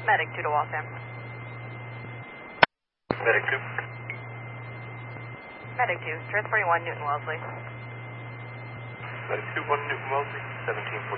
Medic 2 to Waltham. Medic 2. Medic 2, transporting 1 Newton Wellesley. Medic 2, 1 Newton Wellesley, 1740.